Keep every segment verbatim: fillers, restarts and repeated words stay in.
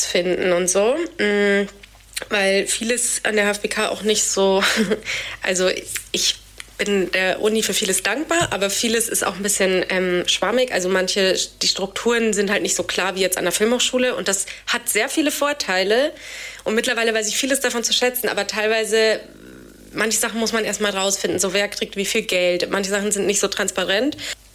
rausfinden und so. Weil vieles an der H F B K auch nicht so, also ich bin der Uni für vieles dankbar, aber vieles ist auch ein bisschen ähm, schwammig. Also manche, die Strukturen sind halt nicht so klar wie jetzt an der Filmhochschule und das hat sehr viele Vorteile und mittlerweile weiß ich vieles davon zu schätzen, aber teilweise, manche Sachen muss man erstmal rausfinden, so wer kriegt wie viel Geld, manche Sachen sind nicht so transparent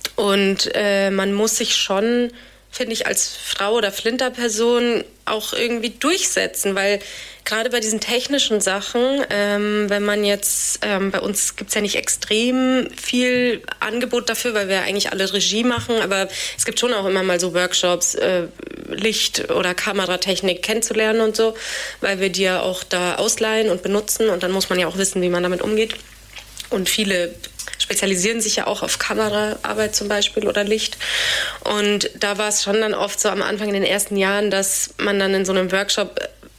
und äh, man muss sich schon, finde ich, als Frau oder Flinterperson auch irgendwie durchsetzen, weil gerade bei diesen technischen Sachen, ähm, wenn man jetzt, ähm, bei uns gibt es ja nicht extrem viel Angebot dafür, weil wir eigentlich alle Regie machen, aber es gibt schon auch immer mal so Workshops, äh, Licht- oder Kameratechnik kennenzulernen und so, weil wir die ja auch da ausleihen und benutzen und dann muss man ja auch wissen, wie man damit umgeht. Und viele spezialisieren sich ja auch auf Kameraarbeit zum Beispiel oder Licht. Und da war es schon dann oft so am Anfang in den ersten Jahren, dass man dann in so einem Workshop,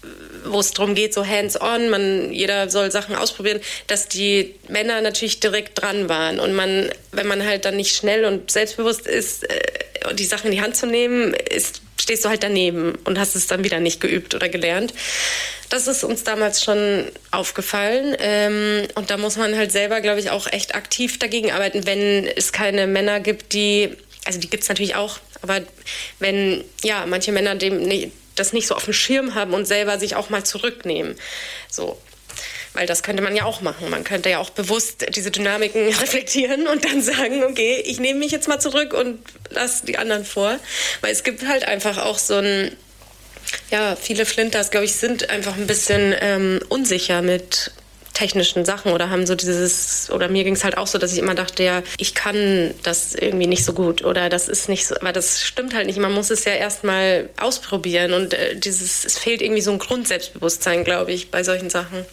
wo es darum geht, so hands-on, man, jeder soll Sachen ausprobieren, dass die Männer natürlich direkt dran waren. Und man, wenn man halt dann nicht schnell und selbstbewusst ist, äh, die Sachen in die Hand zu nehmen, ist, stehst du halt daneben und hast es dann wieder nicht geübt oder gelernt. Das ist uns damals schon aufgefallen. Ähm, und da muss man halt selber, glaube ich, auch echt aktiv dagegen arbeiten, wenn es keine Männer gibt, die, also die gibt es natürlich auch, aber wenn, ja, manche Männer dem nicht, das nicht so auf dem Schirm haben und selber sich auch mal zurücknehmen. So. Weil das könnte man ja auch machen. Man könnte ja auch bewusst diese Dynamiken reflektieren und dann sagen, okay, ich nehme mich jetzt mal zurück und lasse die anderen vor. Weil es gibt halt einfach auch so ein, ja, viele Flinters, glaube ich, sind einfach ein bisschen ähm, unsicher mit technischen Sachen oder haben so dieses, oder mir ging es halt auch so, dass ich immer dachte, ja, ich kann das irgendwie nicht so gut oder das ist nicht so, aber das stimmt halt nicht. Man muss es ja erstmal ausprobieren und äh, dieses, es fehlt irgendwie so ein Grundselbstbewusstsein, glaube ich, bei solchen Sachen.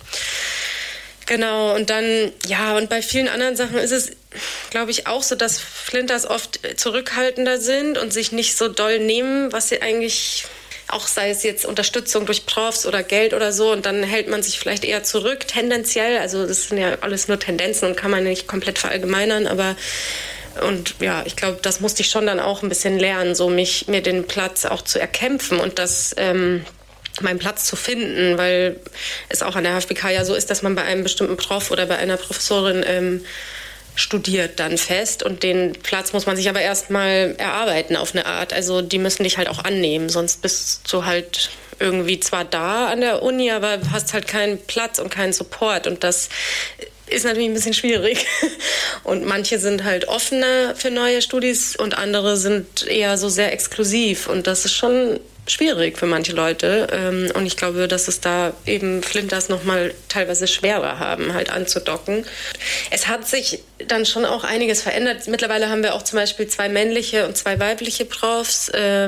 Genau, und dann, ja, und bei vielen anderen Sachen ist es, glaube ich, auch so, dass Flinters oft zurückhaltender sind und sich nicht so doll nehmen, was sie eigentlich, auch sei es jetzt Unterstützung durch Profs oder Geld oder so, und dann hält man sich vielleicht eher zurück, tendenziell. Also das sind ja alles nur Tendenzen und kann man nicht komplett verallgemeinern, aber und ja, ich glaube, das musste ich schon dann auch ein bisschen lernen, so mich, mir den Platz auch zu erkämpfen und das, ähm, meinen Platz zu finden, weil es auch an der H F B K ja so ist, dass man bei einem bestimmten Prof oder bei einer Professorin ähm, studiert dann fest und den Platz muss man sich aber erstmal erarbeiten auf eine Art. Also die müssen dich halt auch annehmen, sonst bist du halt irgendwie zwar da an der Uni, aber hast halt keinen Platz und keinen Support und das ist natürlich ein bisschen schwierig. Und manche sind halt offener für neue Studis und andere sind eher so sehr exklusiv und das ist schon schwierig für manche Leute. Und ich glaube, dass es da eben Flinters noch mal teilweise schwerer haben, halt anzudocken. Es hat sich dann schon auch einiges verändert. Mittlerweile haben wir auch zum Beispiel zwei männliche und zwei weibliche Profs.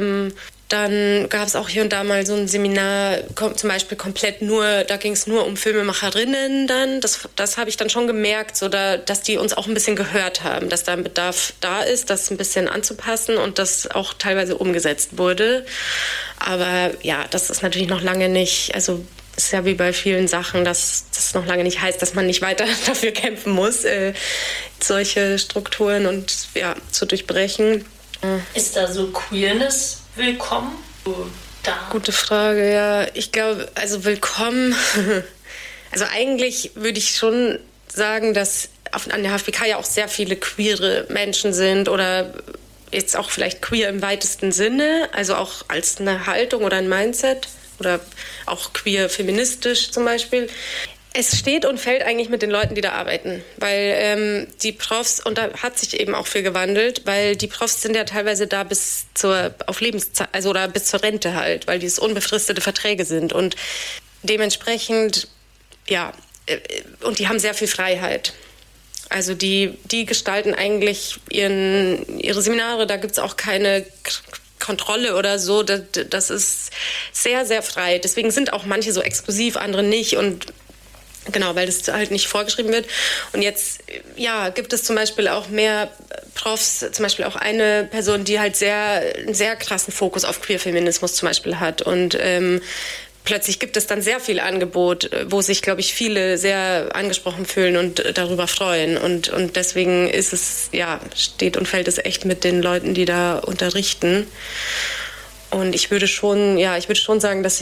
Dann gab es auch hier und da mal so ein Seminar, zum Beispiel komplett nur, da ging es nur um Filmemacherinnen dann. Das, das habe ich dann schon gemerkt, so da, dass die uns auch ein bisschen gehört haben, dass da ein Bedarf da ist, das ein bisschen anzupassen und das auch teilweise umgesetzt wurde. Aber ja, das ist natürlich noch lange nicht, also es ist ja wie bei vielen Sachen, dass das noch lange nicht heißt, dass man nicht weiter dafür kämpfen muss, äh, solche Strukturen und ja, zu durchbrechen. Ist da so Queerness willkommen? Da. Gute Frage, ja. Ich glaube, also willkommen. Also eigentlich würde ich schon sagen, dass auf, an der H F B K ja auch sehr viele queere Menschen sind oder jetzt auch vielleicht queer im weitesten Sinne, also auch als eine Haltung oder ein Mindset oder auch queer feministisch zum Beispiel. Es steht und fällt eigentlich mit den Leuten, die da arbeiten, weil ähm, die Profs, und da hat sich eben auch viel gewandelt, weil die Profs sind ja teilweise da bis zur, auf Lebenszeit, also oder bis zur Rente halt, weil dies unbefristete Verträge sind und dementsprechend, ja, äh, und die haben sehr viel Freiheit. Also die, die gestalten eigentlich ihren, ihre Seminare, da gibt's auch keine Kontrolle oder so, das, das ist sehr, sehr frei. Deswegen sind auch manche so exklusiv, andere nicht und genau, weil das halt nicht vorgeschrieben wird. Und jetzt, ja, gibt es zum Beispiel auch mehr Profs, zum Beispiel auch eine Person, die halt sehr, einen sehr krassen Fokus auf Queerfeminismus zum Beispiel hat. Und ähm, plötzlich gibt es dann sehr viel Angebot, wo sich, glaube ich, viele sehr angesprochen fühlen und darüber freuen. Und, und deswegen ist es, ja, steht und fällt es echt mit den Leuten, die da unterrichten. Und ich würde schon, ja, ich würde schon sagen, dass